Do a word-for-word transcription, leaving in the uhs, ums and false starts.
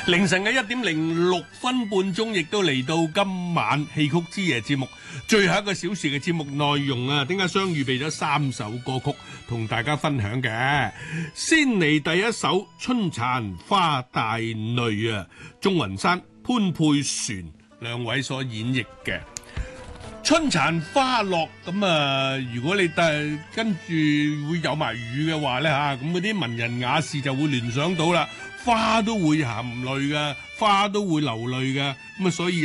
凌晨嘅一點零六分半鐘，亦都嚟到今晚戲曲之夜節目最後一個小時嘅節目內容啊！點解雙預備咗三首歌曲同大家分享嘅？先嚟第一首《春殘花大淚》啊，鍾雲山、潘佩璇兩位所演繹嘅。春殘花落咁啊！如果你誒跟住會有埋雨嘅話咧嚇，咁嗰啲文人雅士就會聯想到啦，花都會含淚噶，花都會流淚噶，咁啊所以。